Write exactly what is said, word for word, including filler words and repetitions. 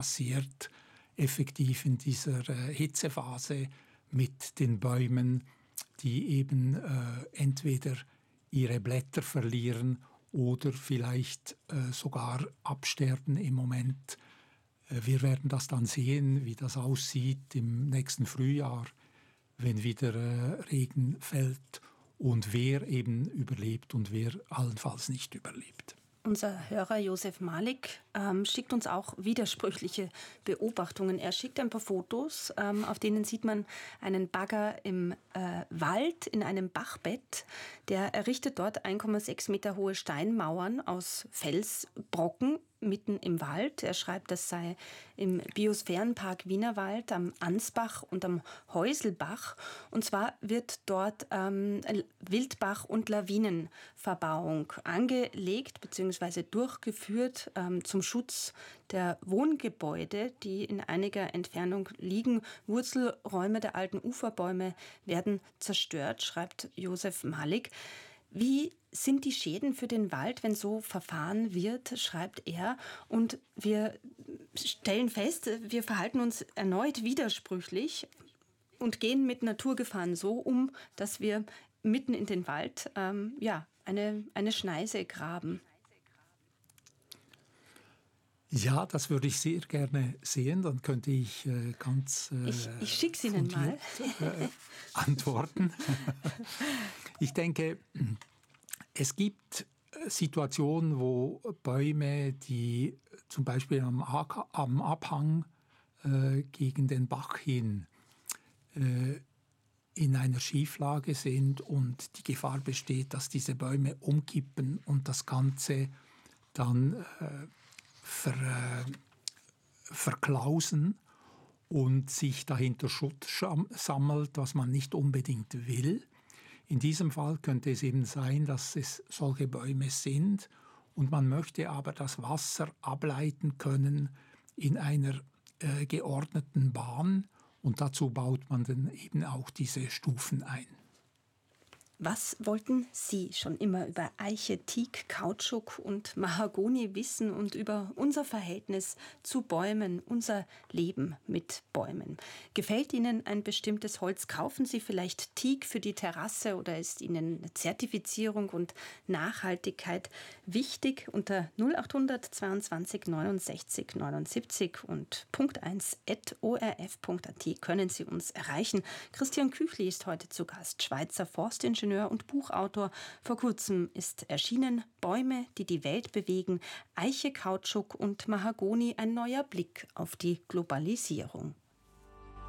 passiert effektiv in dieser äh, Hitzephase mit den Bäumen, die eben äh, entweder ihre Blätter verlieren oder vielleicht äh, sogar absterben im Moment. Äh, wir werden das dann sehen, wie das aussieht im nächsten Frühjahr, wenn wieder äh, Regen fällt und wer eben überlebt und wer allenfalls nicht überlebt. Unser Hörer Josef Malik ähm, schickt uns auch widersprüchliche Beobachtungen. Er schickt ein paar Fotos, ähm, auf denen sieht man einen Bagger im äh, Wald in einem Bachbett. Der errichtet dort eins Komma sechs Meter hohe Steinmauern aus Felsbrocken mitten im Wald. Er schreibt, das sei im Biosphärenpark Wienerwald am Ansbach und am Häuselbach. Und zwar wird dort ähm, Wildbach- und Lawinenverbauung angelegt bzw. durchgeführt ähm, zum Schutz der Wohngebäude, die in einiger Entfernung liegen. Wurzelräume der alten Uferbäume werden zerstört, schreibt Josef Malik. Wie sind die Schäden für den Wald, wenn so verfahren wird, schreibt er. Und wir stellen fest, wir verhalten uns erneut widersprüchlich und gehen mit Naturgefahren so um, dass wir mitten in den Wald ähm, ja, eine, eine Schneise graben. Ja, das würde ich sehr gerne sehen. Dann könnte ich äh, ganz äh, ich, ich schick's Ihnen mal. Äh, antworten. Ich denke, es gibt Situationen, wo Bäume, die zum Beispiel am, am Abhang äh, gegen den Bach hin äh, in einer Schieflage sind und die Gefahr besteht, dass diese Bäume umkippen und das Ganze dann äh, ver, äh, verklausen und sich dahinter Schutt sammelt, was man nicht unbedingt will. In diesem Fall könnte es eben sein, dass es solche Bäume sind und man möchte aber das Wasser ableiten können in einer äh, geordneten Bahn und dazu baut man dann eben auch diese Stufen ein. Was wollten Sie schon immer über Eiche, Teak, Kautschuk und Mahagoni wissen und über unser Verhältnis zu Bäumen, unser Leben mit Bäumen? Gefällt Ihnen ein bestimmtes Holz? Kaufen Sie vielleicht Teak für die Terrasse oder ist Ihnen Zertifizierung und Nachhaltigkeit wichtig? Unter null acht zweiundzwanzig neunundsechzig neunundsiebzig und punkt eins at o r f punkt a t können Sie uns erreichen. Christian Küchli ist heute zu Gast, Schweizer Forstingenieur und Buchautor. Vor kurzem ist erschienen Bäume, die die Welt bewegen, Eiche, Kautschuk und Mahagoni, ein neuer Blick auf die Globalisierung.